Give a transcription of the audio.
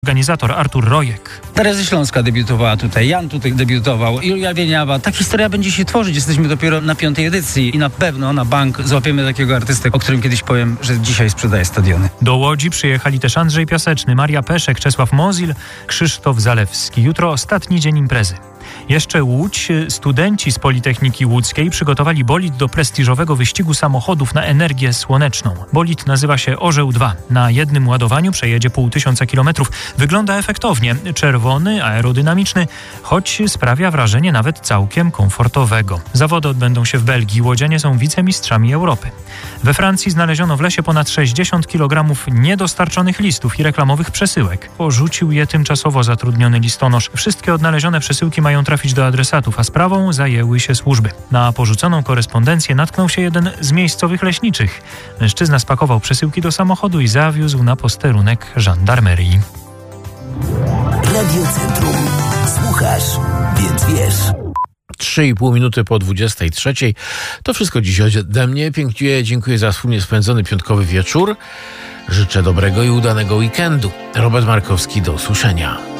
Organizator Artur Rojek. Terezy Śląska debiutowała tutaj, Jan tutaj debiutował, Julia Wieniawa. Ta historia będzie się tworzyć. Jesteśmy dopiero na 5. edycji i na pewno na bank złapiemy takiego artystę, o którym kiedyś powiem, że dzisiaj sprzedaje stadiony. Do Łodzi przyjechali też Andrzej Piaseczny, Maria Peszek, Czesław Mozil, Krzysztof Zalewski. Jutro ostatni dzień imprezy. Jeszcze Łódź. Studenci z Politechniki Łódzkiej przygotowali bolid do prestiżowego wyścigu samochodów na energię słoneczną. Bolid nazywa się Orzeł 2. Na jednym ładowaniu przejedzie 500 kilometrów. Wygląda efektownie. Czerwony, aerodynamiczny, choć sprawia wrażenie nawet całkiem komfortowego. Zawody odbędą się w Belgii. Łodzianie są wicemistrzami Europy. We Francji znaleziono w lesie ponad 60 kg niedostarczonych listów i reklamowych przesyłek. Porzucił je tymczasowo zatrudniony listonosz. Wszystkie odnalezione przesyłki mają trafić do adresatów, a sprawą zajęły się służby. Na porzuconą korespondencję natknął się jeden z miejscowych leśniczych. Mężczyzna spakował przesyłki do samochodu i zawiózł na posterunek żandarmerii. Radio Centrum. Słuchasz, więc wiesz. 3,5 minuty po 23. To wszystko dziś ode mnie. Pięknie dziękuję za wspólnie spędzony piątkowy wieczór. Życzę dobrego i udanego weekendu. Robert Markowski, do usłyszenia.